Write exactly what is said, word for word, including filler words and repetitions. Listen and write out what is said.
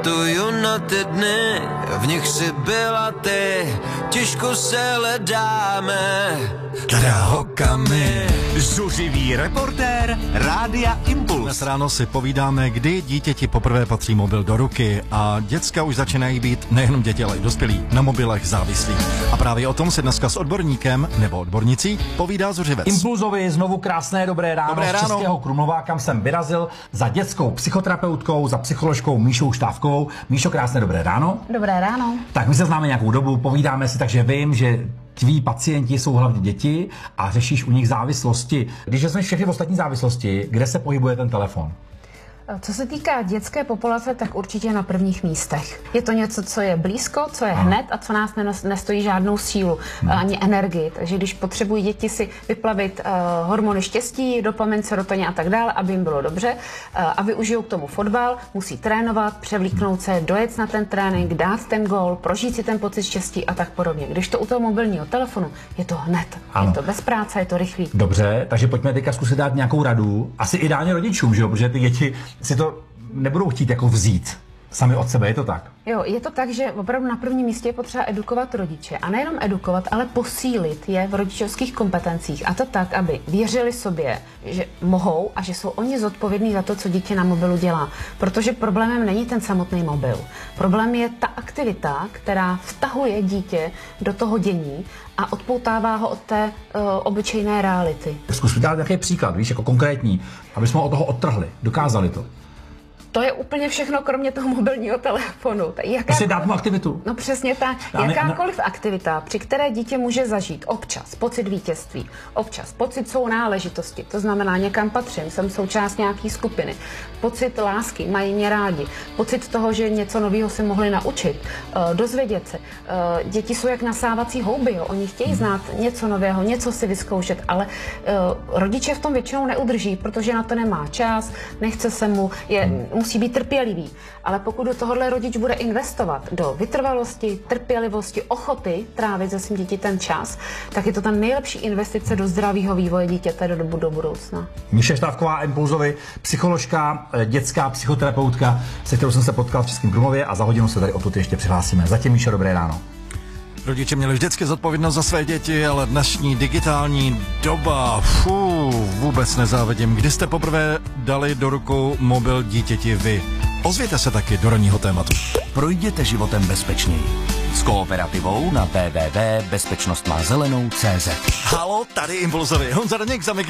Tuju na ty dny, v nich si byla ty, těžko se hledáme, drahokamy. Zuřivý reportér Rádia Impuls. Dnes ráno si povídáme, kdy dítěti poprvé patří mobil do ruky a děcka už začínají být nejenom děti, ale i dospělí na mobilech závislí. A právě o tom si dneska s odborníkem nebo odbornicí povídá Zuřivec. Impulzovi znovu krásné dobré ráno, dobré ráno. Z Českého Krumlova, kam jsem vyrazil za dětskou psychoterapeutkou, za psycholožkou Míšou Štávkovou. Míšo, krásné dobré ráno. Dobré ráno. Tak my se známe nějakou dobu, povídáme si, takže vím, že tví pacienti jsou hlavně děti a řešíš u nich závislosti. Když vezmeš všechny ostatní závislosti, kde se pohybuje ten telefon? Co se týká dětské populace, tak určitě na prvních místech. Je to něco, co je blízko, co je hned a co nás nestojí žádnou sílu hmm. ani energii. Takže když potřebují děti si vyplavit uh, hormony štěstí, dopamin, serotonin a tak dále, aby jim bylo dobře uh, a využijou k tomu fotbal, musí trénovat, převlíknout se, dojet na ten trénink, dát ten gól, prožít si ten pocit štěstí a tak podobně. Když to u toho mobilního telefonu, je to hned. Ano. Je to bez práce, je to rychlý. Dobře, takže pojďme teďka zkusit dát nějakou radu, asi ideálně rodičům, že jo, protože ty děti si to nebudou chtít jako vzít sami od sebe, je to tak? Jo, je to tak, že opravdu na prvním místě je potřeba edukovat rodiče. A nejenom edukovat, ale posílit je v rodičovských kompetencích. A to tak, aby věřili sobě, že mohou a že jsou oni zodpovědní za to, co dítě na mobilu dělá. Protože problémem není ten samotný mobil. Problém je ta aktivita, která vtahuje dítě do toho dění a odpoutává ho od té uh, obyčejné reality. Zkus mi dát nějaký příklad, víš, jako konkrétní, aby jsme od toho odtrhli, dokázali to. To je úplně všechno, kromě toho mobilního telefonu. Jaká... Prostě dát mu aktivitu. No přesně tak. Jakákoliv aktivita, při které dítě může zažít občas pocit vítězství, občas pocit sounáležitosti, to znamená někam patřím, jsem součást nějaký skupiny, pocit lásky, mají mě rádi, pocit toho, že něco nového si mohli naučit, dozvědět se. Děti jsou jak nasávací houby, jo. Oni chtějí znát něco nového, něco si vyzkoušet, ale rodiče v tom většinou neudrží, protože na to nemá čas, nechce se mu, je musí být trpělivý. Ale pokud do tohohle rodič bude investovat do vytrvalosti, trpělivosti, ochoty trávit se svým dítětem čas, tak je to ta nejlepší investice do zdravého vývoje dítěte do dobu do budoucna. Míša Štávková, Impulzovi, psycholožka, dětská psychoterapeutka, se kterou jsem se potkal v Českém Krumlově a za hodinu se tady odtud ještě přihlásíme. Zatím, Míša, dobré ráno. Rodiče měli vždycky zodpovědnost za své děti, ale dnešní digitální doba, fů, vůbec nezávidím. Kdy jste poprvé dali do rukou mobil dítěti vy? Ozvěte se taky do ranního tématu. Projděte životem bezpečněji. S Kooperativou na w w w tečka bezpečnost má zelenou tečka cé zet. Halo, tady Impulzovi. Honza Daněk za